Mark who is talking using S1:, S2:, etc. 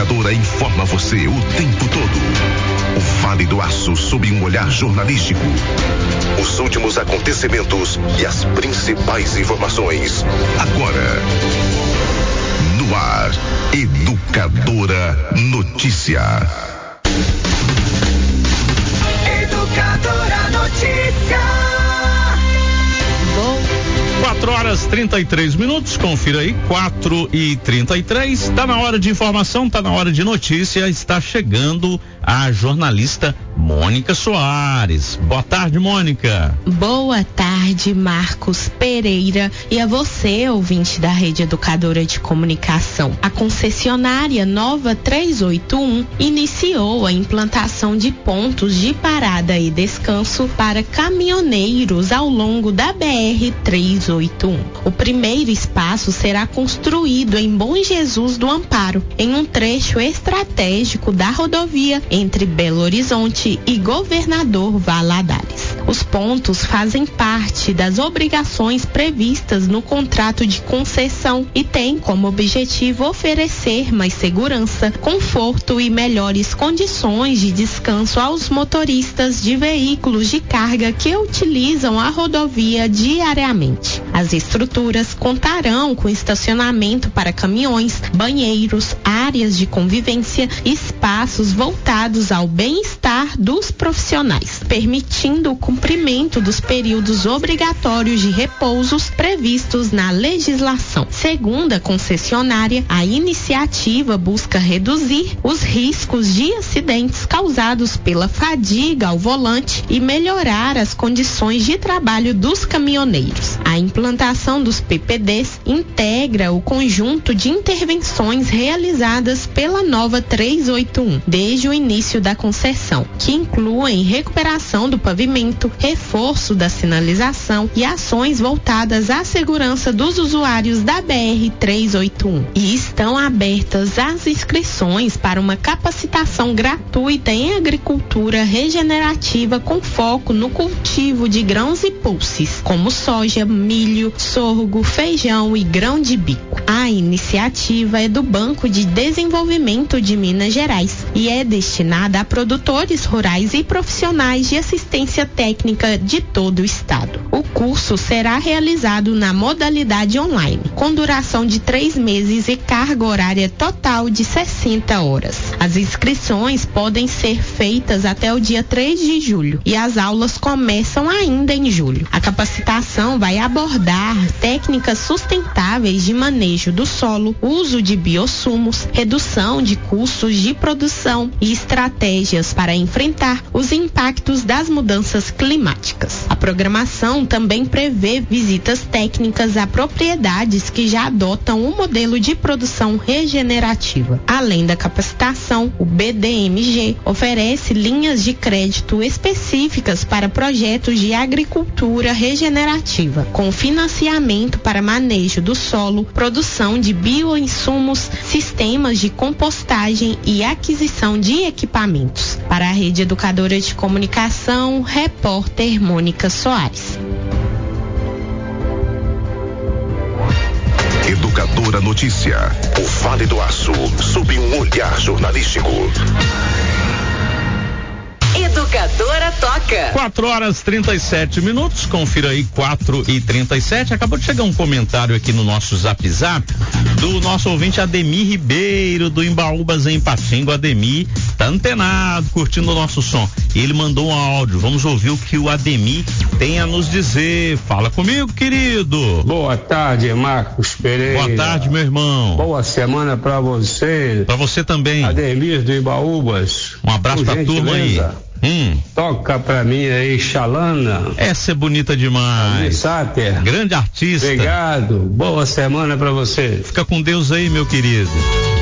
S1: Educadora informa você o tempo todo. O Vale do Aço sob um olhar jornalístico. Os últimos acontecimentos e as principais informações. Agora, no ar, Educadora Notícia.
S2: Educadora Notícia.
S3: 4h33, confira aí, 4h33, tá na hora de informação, tá na hora de notícia, está chegando a jornalista Mônica Soares. Boa tarde, Mônica.
S4: Boa tarde, Marcos Pereira, e a você, ouvinte da Rede Educadora de Comunicação. A concessionária Nova 381 iniciou a implantação de pontos de parada e descanso para caminhoneiros ao longo da BR-381. O primeiro espaço será construído em Bom Jesus do Amparo, em um trecho estratégico da rodovia entre Belo Horizonte e Governador Valadares. Os pontos fazem parte das obrigações previstas no contrato de concessão e têm como objetivo oferecer mais segurança, conforto e melhores condições de descanso aos motoristas de veículos de carga que utilizam a rodovia diariamente. As estruturas contarão com estacionamento para caminhões, banheiros, áreas de convivência e espaços voltados ao bem-estar dos profissionais, permitindo o cumprimento dos períodos obrigatórios de repousos previstos na legislação. Segundo a concessionária, a iniciativa busca reduzir os riscos de acidentes causados pela fadiga ao volante e melhorar as condições de trabalho dos caminhoneiros. A implantação dos PPDs integra o conjunto de intervenções realizadas pela Nova 381 desde o início da concessão, que incluem recuperação do pavimento, reforço da sinalização e ações voltadas à segurança dos usuários da BR-381. E estão abertas as inscrições para uma capacitação gratuita em agricultura regenerativa com foco no cultivo de grãos e pulses, como soja, milho, sorgo, feijão e grão de bico. A iniciativa é do Banco de Desenvolvimento de Minas Gerais e é destinada a produtores rurais e profissionais de assistência técnica de todo o estado. O curso será realizado na modalidade online, com duração de 3 meses e carga horária total de 60 horas. As inscrições podem ser feitas até o dia 3 de julho e as aulas começam ainda em julho. A capacitação vai abordar técnicas sustentáveis de manejo do solo, uso de biossumos, redução de custos de produção e estratégias para enfrentar os impactos das mudanças climáticas. A programação também prevê visitas técnicas a propriedades que já adotam um modelo de produção regenerativa. Além da capacitação, o BDMG oferece linhas de crédito específicas para projetos de agricultura regenerativa, com financiamento para manejo do solo, produção de bioinsumos, sistemas de compostagem e aquisição de equipamentos. Para a Rede Educadora de Comunicação, repórter Mônica Soares.
S1: Educadora Notícia. O Vale do Aço sob um olhar jornalístico.
S2: Educadora toca.
S3: 4h37, confira aí, 4h37. Acabou de chegar um comentário aqui no nosso Zap do nosso ouvinte Ademir Ribeiro, do Embaúbas em Patinga. O Ademir tá antenado, curtindo o nosso som. E ele mandou um áudio. Vamos ouvir o que o Ademir tem a nos dizer. Fala comigo, querido.
S5: Boa tarde, Marcos Pereira.
S3: Boa tarde, meu irmão.
S5: Boa semana pra você.
S3: Pra você também.
S5: Ademir do Embaúbas.
S3: Um abraço pra turma aí.
S5: Toca pra mim aí, Xalana.
S3: Essa é bonita demais.
S5: Sáter.
S3: Grande artista.
S5: Obrigado. Boa semana pra você.
S3: Fica com Deus aí, meu querido.